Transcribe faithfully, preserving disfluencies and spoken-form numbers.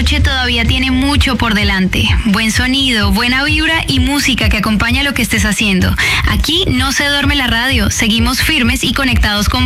noche todavía tiene mucho por delante. Buen sonido, buena vibra y música que acompaña lo que estés haciendo. Aquí no se duerme la radio, seguimos firmes y conectados con